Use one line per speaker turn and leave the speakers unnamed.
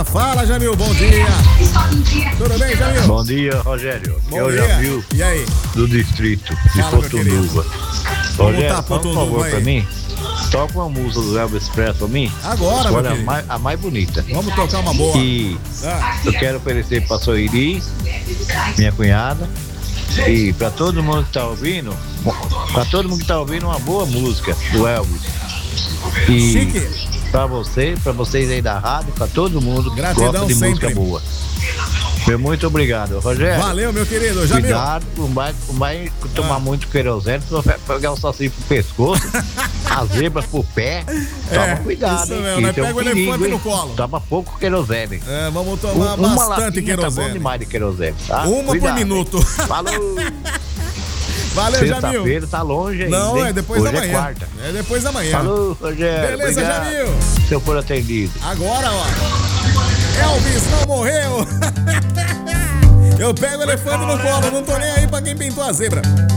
Fala, Jamil, bom dia. Tudo bem, Jamil?
Bom dia, Rogério.
Bom
Eu
dia.
já vi
E aí?
do distrito de
Fala, meu
Potunduva.
Como
Rogério,
tá
faz um
Potunduva
favor
aí?
pra mim. Toca uma música do Elvis Express pra mim.
Agora, meu querido.
a mais bonita.
Vamos tocar uma boa.
E
Ah,
eu quero oferecer pra Soiri, minha cunhada, e pra todo mundo que tá ouvindo, uma boa música do Elvis. E
chique.
pra vocês aí da rádio, pra todo mundo que
Gratidão
gosta de
sempre.
música boa. Meu muito obrigado, Rogério.
Valeu, meu querido. Jamil.
Cuidado, não vai tomar muito querosene, tu vai pegar o saci pro pescoço, a zebra pro pé. Toma cuidado,
isso
hein?
mesmo, nós
Isso é um
pega o
perigo,
elefante
hein?
no colo.
Toma pouco querosene.
É, vamos tomar
Uma
bastante
latinha tá bom
querosene.
demais de querosene, tá?
Uma por
Cuidado,
minuto.
hein? Falou!
Valeu, Jamil.
Sexta-feira tá longe ainda,
Não,
hein?
é depois
Hoje
da manhã.
é quarta.
É depois da manhã.
Falou, Rogério.
Beleza,
obrigado,
Jamil.
se eu for atendido.
Agora, ó. Elvis não morreu. Eu pego o elefante no colo, não tô nem aí pra quem pintou a zebra.